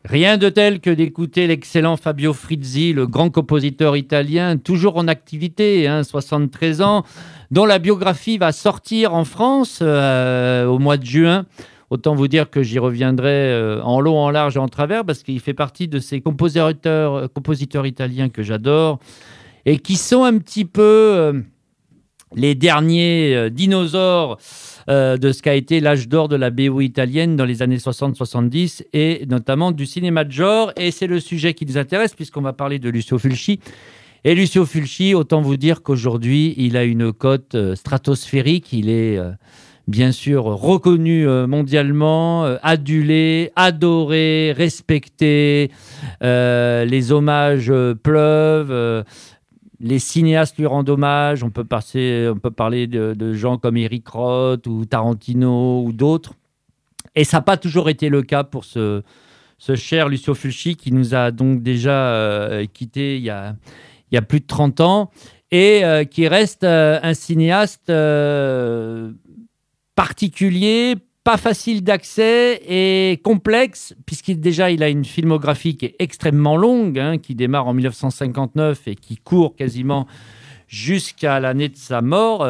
Rien de tel que d'écouter l'excellent Fabio Frizzi, le grand compositeur italien, toujours en activité, 73 ans, dont la biographie va sortir en France au mois de juin. Autant vous dire que j'y reviendrai en long, en large et en travers, parce qu'il fait partie de ces compositeurs italiens que j'adore, et qui sont un petit peu les derniers dinosaures de ce qu'a été l'âge d'or de la BO italienne dans les années 60-70 et notamment du cinéma de genre. Et c'est le sujet qui nous intéresse puisqu'on va parler de Lucio Fulci. Et Lucio Fulci, autant vous dire qu'aujourd'hui, il a une cote stratosphérique. Il est bien sûr reconnu mondialement, adulé, adoré, respecté. Les hommages pleuvent. Les cinéastes lui rendent hommage. On peut parler de gens comme Eric Roth ou Tarantino ou d'autres. Et ça n'a pas toujours été le cas pour ce cher Lucio Fulci qui nous a donc déjà quittés il y a plus de 30 ans et qui reste un cinéaste particulier, pas facile d'accès et complexe, il a une filmographie qui est extrêmement longue, qui démarre en 1959 et qui court quasiment jusqu'à l'année de sa mort,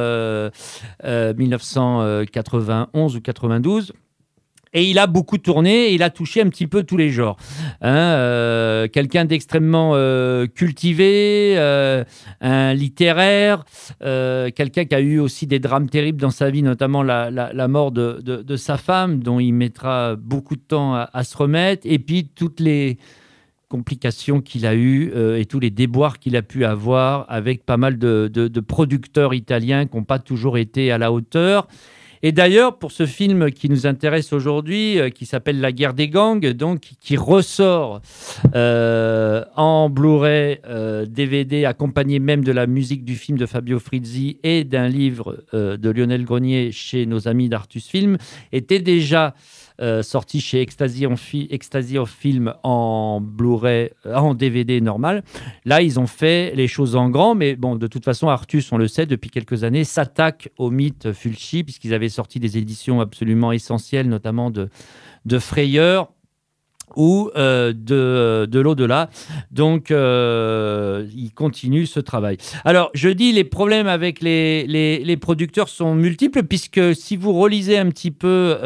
1991 ou 92. Et il a beaucoup tourné, et il a touché un petit peu tous les genres. Quelqu'un d'extrêmement cultivé, un littéraire, quelqu'un qui a eu aussi des drames terribles dans sa vie, notamment la mort de sa femme, dont il mettra beaucoup de temps à se remettre, et puis toutes les complications qu'il a eues et tous les déboires qu'il a pu avoir avec pas mal de producteurs italiens qui n'ont pas toujours été à la hauteur. Et d'ailleurs, pour ce film qui nous intéresse aujourd'hui, qui s'appelle La guerre des gangs, donc, qui ressort en Blu-ray, DVD, accompagné même de la musique du film de Fabio Frizzi et d'un livre de Lionel Grenier chez nos amis d'Artus Film, était déjà sorti chez Ecstasy of Film en Blu-ray, en DVD normal. Là, ils ont fait les choses en grand, mais bon, de toute façon, Artus, on le sait, depuis quelques années, s'attaque au mythe Fulci, puisqu'ils avaient sorti des éditions absolument essentielles, notamment de Frayeur ou de l'au-delà. Donc, il continue ce travail. Alors, je dis, les problèmes avec les producteurs sont multiples, puisque si vous relisez un petit peu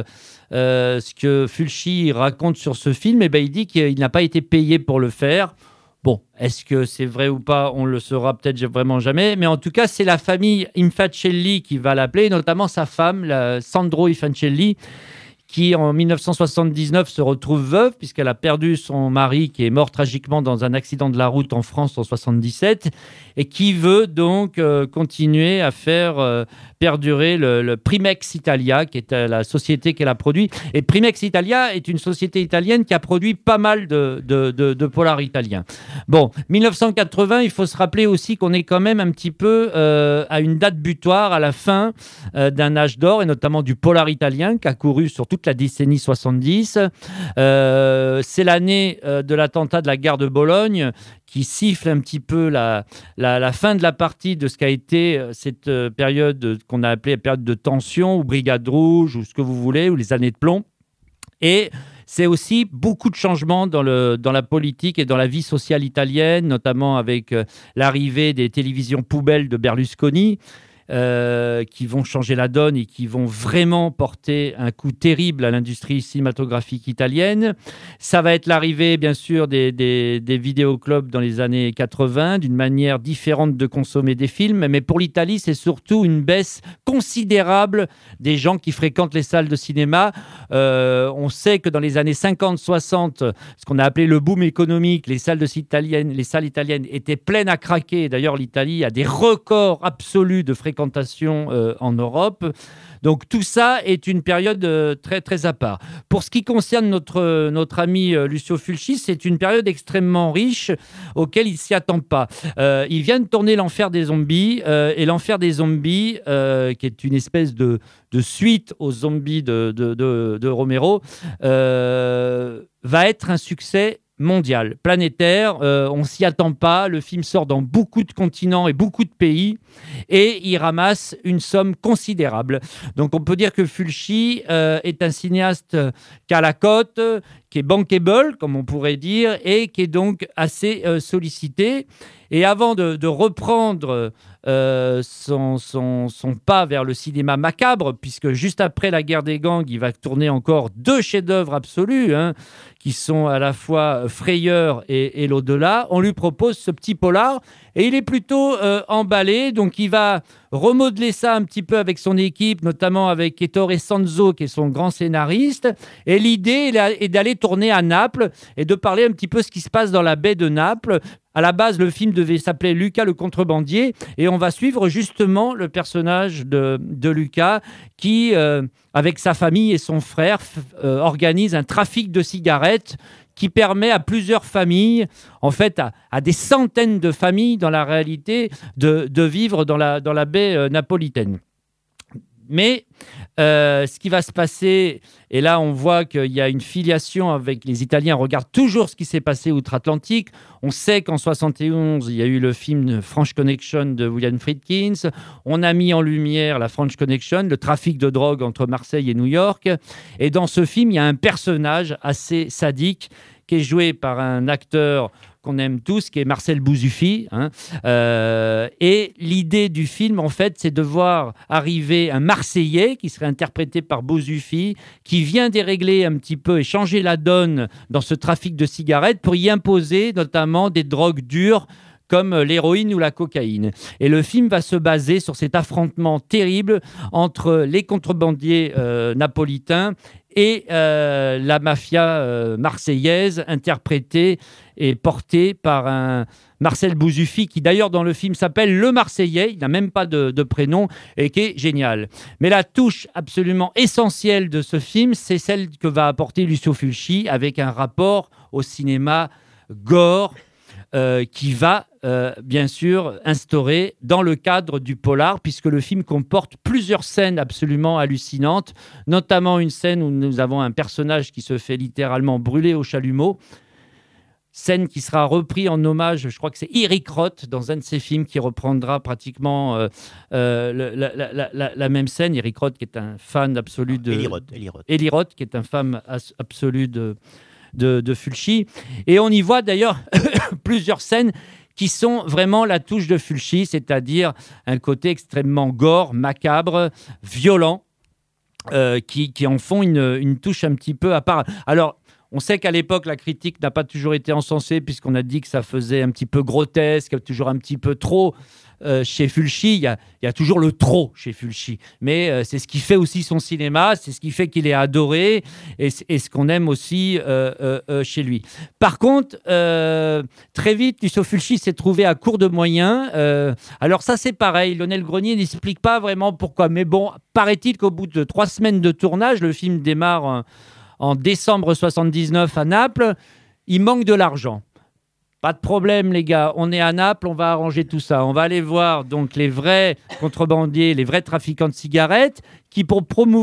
ce que Fulci raconte sur ce film, il dit qu'il n'a pas été payé pour le faire. Bon, est-ce que c'est vrai ou pas? On le saura peut-être vraiment jamais. Mais en tout cas, c'est la famille Infancelli qui va l'appeler, notamment sa femme, Sandro Infancelli, qui en 1979 se retrouve veuve puisqu'elle a perdu son mari qui est mort tragiquement dans un accident de la route en France en 77 et qui veut donc continuer à faire perdurer le Primex Italia, qui est la société qu'elle a produit. Et Primex Italia est une société italienne qui a produit pas mal de polars italiens. Bon, 1980, il faut se rappeler aussi qu'on est quand même un petit peu à une date butoir, à la fin d'un âge d'or, et notamment du polar italien qui a couru sur toute la décennie 70. C'est l'année de l'attentat de la gare de Bologne qui siffle un petit peu la fin de la partie de ce qu'a été cette période qu'on a appelée la période de tension, ou Brigade Rouge, ou ce que vous voulez, ou les années de plomb. Et c'est aussi beaucoup de changements dans la politique et dans la vie sociale italienne, notamment avec l'arrivée des télévisions poubelles de Berlusconi, qui vont changer la donne et qui vont vraiment porter un coup terrible à l'industrie cinématographique italienne. Ça va être l'arrivée, bien sûr, des vidéoclubs dans les années 80, d'une manière différente de consommer des films. Mais pour l'Italie, c'est surtout une baisse considérable des gens qui fréquentent les salles de cinéma. On sait que dans les années 50-60, ce qu'on a appelé le boom économique, les salles italiennes étaient pleines à craquer. D'ailleurs, l'Italie a des records absolus de fréquentation en Europe. Donc tout ça est une période très, très à part. Pour ce qui concerne notre ami Lucio Fulci, c'est une période extrêmement riche auquel il ne s'y attend pas. Il vient de tourner L'Enfer des zombies, et L'Enfer des zombies, qui est une espèce de suite aux zombies de Romero, va être un succès mondial, planétaire. On s'y attend pas. Le film sort dans beaucoup de continents et beaucoup de pays et il ramasse une somme considérable. Donc on peut dire que Fulci est un cinéaste qui a la cote, qui est bankable, comme on pourrait dire, et qui est donc assez sollicité. Et avant de reprendre son pas vers le cinéma macabre, puisque juste après La Guerre des gangs, il va tourner encore 2 chefs-d'œuvre absolus, qui sont à la fois Frayeur et L'Au-delà, on lui propose ce petit polar, et il est plutôt emballé, donc il va remodeler ça un petit peu avec son équipe, notamment avec Ettore Sanzo, qui est son grand scénariste, et l'idée est d'aller tourner à Naples, et de parler un petit peu ce qui se passe dans la baie de Naples. À la base, le film devait s'appeler Lucas le contrebandier, et on va suivre justement le personnage de Lucas qui, avec sa famille et son frère, organise un trafic de cigarettes qui permet à plusieurs familles, en fait à des centaines de familles dans la réalité, de vivre dans la baie napolitaine. Mais ce qui va se passer, et là on voit qu'il y a une filiation avec les Italiens, on regarde toujours ce qui s'est passé outre-Atlantique. On sait qu'en 71, il y a eu le film French Connection de William Friedkin. On a mis en lumière la French Connection, le trafic de drogue entre Marseille et New York. Et dans ce film, il y a un personnage assez sadique qui est joué par un acteur qu'on aime tous, qui est Marcel Bouzoufi. Et l'idée du film, en fait, c'est de voir arriver un Marseillais qui serait interprété par Bouzoufi, qui vient dérégler un petit peu et changer la donne dans ce trafic de cigarettes pour y imposer notamment des drogues dures comme l'héroïne ou la cocaïne. Et le film va se baser sur cet affrontement terrible entre les contrebandiers napolitains et la mafia marseillaise, interprétée et portée par un Marcel Bouzoufi, qui d'ailleurs dans le film s'appelle Le Marseillais, il n'a même pas de prénom, et qui est génial. Mais la touche absolument essentielle de ce film, c'est celle que va apporter Lucio Fulci, avec un rapport au cinéma gore, qui va bien sûr instauré dans le cadre du polar, puisque le film comporte plusieurs scènes absolument hallucinantes, notamment une scène où nous avons un personnage qui se fait littéralement brûler au chalumeau, scène qui sera reprise en hommage, je crois que c'est Eric Roth, dans un de ses films, qui reprendra pratiquement la même scène. Eric Roth, qui est un fan absolu de... Eli Roth, qui est un fan absolu de Fulci. Et on y voit d'ailleurs plusieurs scènes qui sont vraiment la touche de Fulci, c'est-à-dire un côté extrêmement gore, macabre, violent, qui en font une touche un petit peu à part. Alors, on sait qu'à l'époque, la critique n'a pas toujours été encensée, puisqu'on a dit que ça faisait un petit peu grotesque, toujours un petit peu trop. Chez Fulci, il y a toujours le trop chez Fulci. Mais c'est ce qui fait aussi son cinéma, c'est ce qui fait qu'il est adoré, et ce qu'on aime aussi chez lui. Par contre, très vite, Lucio Fulci s'est trouvé à court de moyens. Alors ça, c'est pareil. Lionel Grenier n'explique pas vraiment pourquoi. Mais bon, paraît-il qu'au bout de 3 semaines de tournage, le film démarre en décembre 79 à Naples, il manque de l'argent. Pas de problème, les gars. On est à Naples, on va arranger tout ça. On va aller voir donc les vrais contrebandiers, les vrais trafiquants de cigarettes qui, pour promouvoir